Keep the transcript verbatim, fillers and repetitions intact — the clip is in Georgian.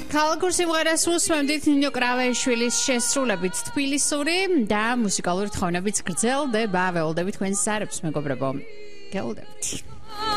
ქალაქურ სიმღერას უსმენთ ნინო კრავეიშვილის შესრულებით თბილისური და მუსიკალური თხოვნებით გრძელდება. ველოდებით თქვენს სარებს, მეგობრებო. გელოდებით.